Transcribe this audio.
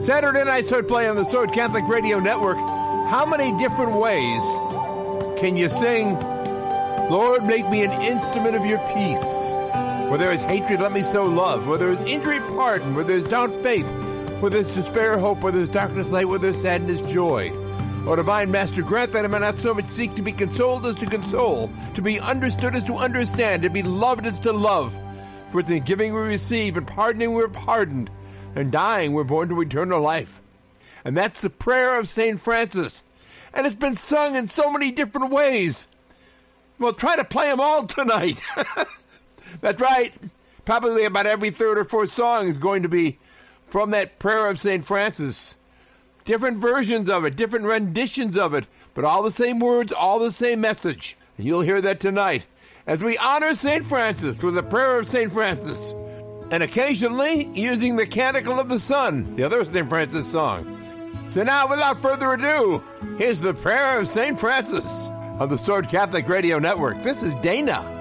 Saturday Night Sword Play on the Sword Catholic Radio Network. How many different ways can you sing, Lord, make me an instrument of your peace? Where there is hatred, let me sow love. Where there is injury, pardon. Where there is doubt, faith. Where there is despair, hope. Where there is darkness, light. Where there is sadness, joy. O Divine Master, grant that I may not so much seek to be consoled as to console, to be understood as to understand, to be loved as to love. For in giving we receive, and pardoning we're pardoned, and dying we're born to eternal life. And that's the prayer of St. Francis. And it's been sung in so many different ways. We'll try to play them all tonight. That's right. Probably about every third or fourth song is going to be from that prayer of St. Francis. Different versions of it, different renditions of it, but all the same words, all the same message. And you'll hear that tonight as we honor St. Francis with the prayer of St. Francis, and occasionally using the Canticle of the Sun, the other St. Francis song. So now, without further ado, here's the prayer of St. Francis on the Sword Catholic Radio Network. This is Dana.